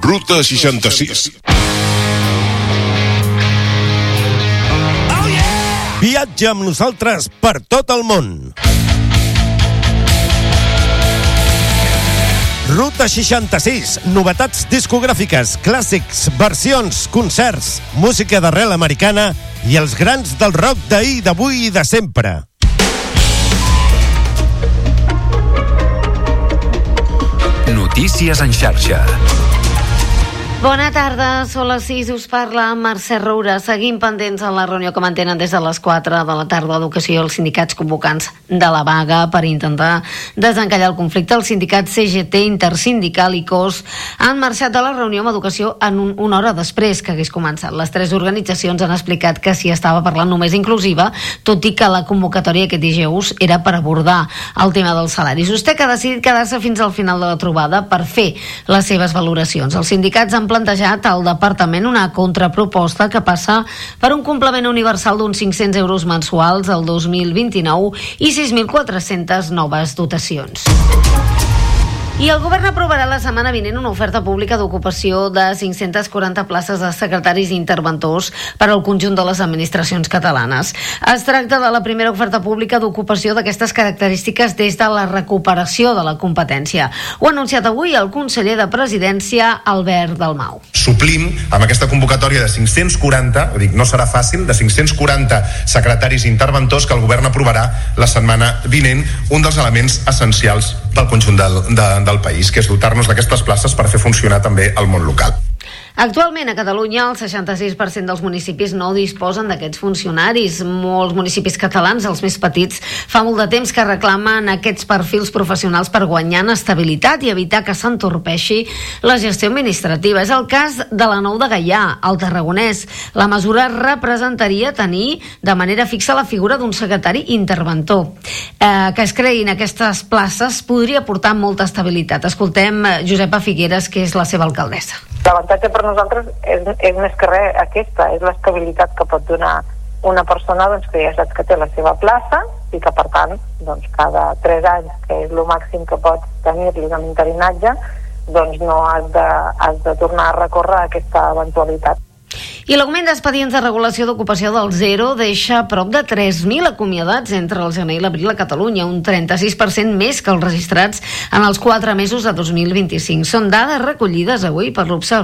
Ruta 66. Viatge amb nosaltres per tot el món. Ruta 66, novetats discogràfiques, clàssics, versions, concerts, música d'arrel americana i els grans del rock d'ahir, d'avui i de sempre. Notícies en xarxa. Bona tarda, són les 6, us parla Mercè Roura. Seguim pendents en la reunió que mantenen des de les 4 de la tarda d'Educació els sindicats convocants de la vaga per intentar desencallar el conflicte. El sindicat CGT, Intersindical i COS han marxat de la reunió amb Educació en una hora després que hagués començat. Les tres organitzacions han explicat que s'hi estava parlant només inclusiva, tot i que la convocatòria aquest dijous era per abordar el tema dels salaris. USTEC ha decidit quedar-se fins al final de la trobada per fer les seves valoracions. Els sindicats han plantejat al departament una contraproposta que passa per un complement universal d'uns 500 euros mensuals al 2029 i 6.400 noves dotacions. I el govern aprovarà la setmana vinent una oferta pública d'ocupació de 540 places de secretaris i interventors per al conjunt de les administracions catalanes. Es tracta de la primera oferta pública d'ocupació d'aquestes característiques des de la recuperació de la competència. Ho ha anunciat avui el conseller de Presidència, Albert Dalmau. Suplim amb aquesta convocatòria de 540, no serà fàcil, de 540 secretaris i interventors que el govern aprovarà la setmana vinent, un dels elements essencials pel conjunt del país, que és dotar-nos d'aquestes places per fer funcionar també el món local. Actualment a Catalunya el 66% dels municipis no disposen d'aquests funcionaris. Molts municipis catalans, els més petits, fa molt de temps que reclamen aquests perfils professionals per guanyar en estabilitat i evitar que s'entorpeixi la gestió administrativa. És el cas de la Nou de Gaià, al Tarragonès. La mesura representaria tenir de manera fixa la figura d'un secretari interventor. Que es creïn aquestes places podria portar molta estabilitat. Escoltem Josepa Figueres, que és la seva alcaldessa. L'avantatge per nosaltres és més que res aquesta, és l'estabilitat que pot donar una persona que ja saps que té la seva plaça i que per tant cada 3 anys, que és el màxim que pots tenir-li en interinatge, no has de tornar a recórrer aquesta eventualitat. I l'augment d'expedients de regulació d'ocupació del zero deixa prop de 3.000 acomiadats entre el gener i l'abril a Catalunya, un 36% més que els registrats en els 4 mesos de 2025. Són dades recollides avui per l'Observatori